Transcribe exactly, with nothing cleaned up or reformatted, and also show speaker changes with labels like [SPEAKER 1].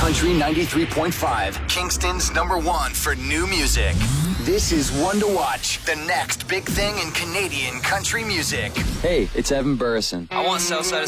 [SPEAKER 1] Country ninety-three point five, Kingston's number one for new music. This is One to Watch, the next big thing in Canadian country music.
[SPEAKER 2] Hey, it's Evan Burrison.
[SPEAKER 3] I want Southside